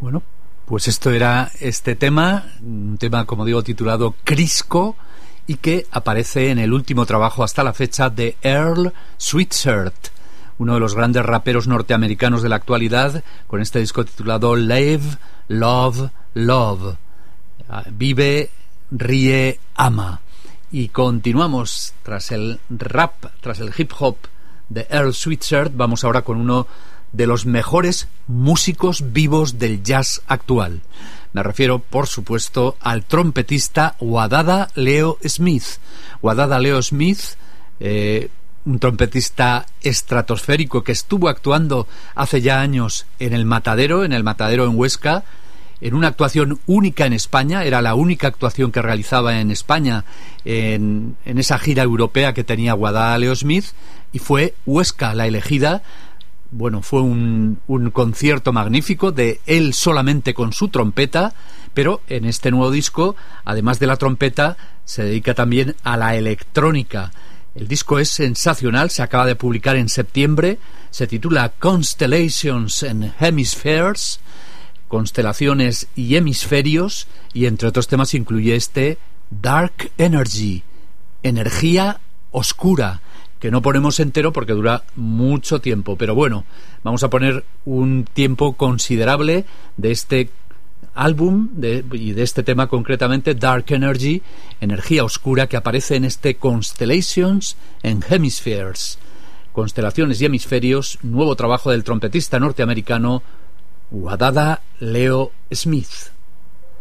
Bueno, pues esto era este tema, un tema, como digo, titulado Crisco, y que aparece en el último trabajo hasta la fecha de Earl Sweatshirt, uno de los grandes raperos norteamericanos de la actualidad, con este disco titulado Live, Love, Love. Vive, ríe, ama. Y continuamos tras el rap, tras el hip hop de Earl Sweatshirt. Vamos ahora con uno de los mejores músicos vivos del jazz actual. Me refiero, por supuesto, al trompetista Wadada Leo Smith. Wadada Leo Smith, un trompetista estratosférico que estuvo actuando hace ya años en el Matadero en Huesca, en una actuación única en España. Era la única actuación que realizaba en España en esa gira europea que tenía Wadada Leo Smith, y fue Huesca la elegida. Bueno, fue un concierto magnífico de él solamente con su trompeta, pero en este nuevo disco, además de la trompeta, se dedica también a la electrónica. El disco es sensacional, se acaba de publicar en septiembre, se titula Constellations and Hemispheres, constelaciones y hemisferios, y entre otros temas incluye este Dark Energy, energía oscura, que no ponemos entero porque dura mucho tiempo, pero bueno, vamos a poner un tiempo considerable de este álbum y de este tema concretamente, Dark Energy, energía oscura, que aparece en este Constellations and Hemispheres, constelaciones y hemisferios, nuevo trabajo del trompetista norteamericano Wadada Leo Smith.